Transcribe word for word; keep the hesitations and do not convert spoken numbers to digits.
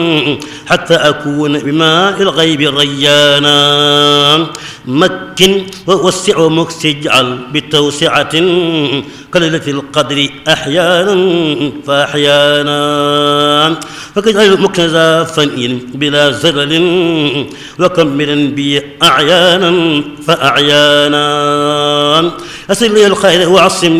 حتى أكون بماء الغيب ريانا. مكن ووسع ومكس اجعل بتوسعة كليلة القدر أحيانا فأحيانا. فكجعل مكنزا فنئ بلا زلل وكملا بي أعيانا فأعيانا. أسر لي الخير وعصم